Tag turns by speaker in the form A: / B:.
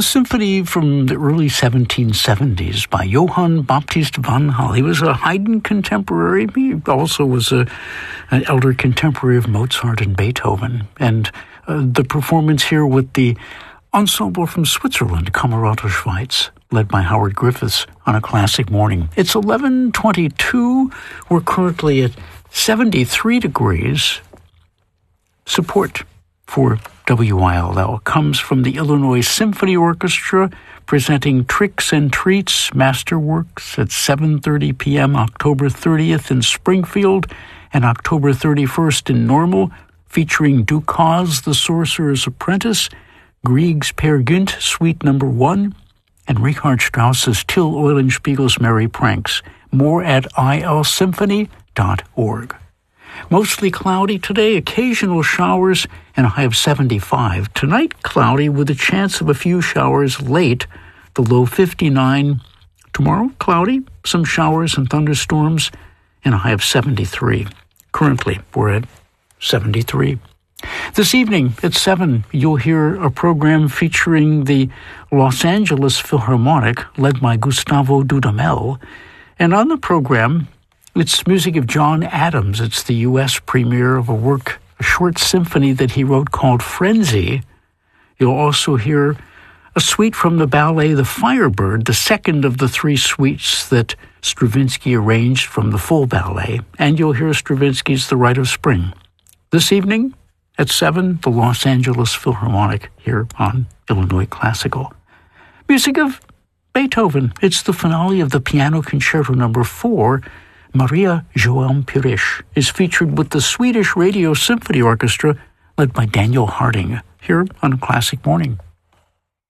A: a symphony from the early 1770s by Johann Baptist van Hall. He was a Haydn contemporary. He also was an elder contemporary of Mozart and Beethoven. And the performance here with the ensemble from Switzerland, Camerata Schweiz, led by Howard Griffiths on a classic morning. It's 11:22. We're currently at 73 degrees. Support for WILL comes from the Illinois Symphony Orchestra, presenting Tricks and Treats Masterworks at 7:30 p.m. October 30th in Springfield and October 31st in Normal, featuring Dukas, The Sorcerer's Apprentice, Grieg's Peer Gynt, Suite No. 1, and Richard Strauss's Till Eulenspiegel's Merry Pranks. More at ilsymphony.org. Mostly cloudy today, occasional showers, and a high of 75. Tonight, cloudy with a chance of a few showers late, the low 59. Tomorrow, cloudy, some showers and thunderstorms, and a high of 73. Currently, we're at 73. This evening at 7, you'll hear a program featuring the Los Angeles Philharmonic, led by Gustavo Dudamel. And on the program, it's music of John Adams. It's the U.S. premiere of a short symphony that he wrote called Frenzy. You'll also hear a suite from the ballet The Firebird, the second of the 3 suites that Stravinsky arranged from the full ballet. And you'll hear Stravinsky's The Rite of Spring. This evening at 7, the Los Angeles Philharmonic here on Illinois Classical. Music of Beethoven. It's the finale of the Piano Concerto No. 4. Maria João Pires is featured with the Swedish Radio Symphony Orchestra, led by Daniel Harding, here on Classic Morning.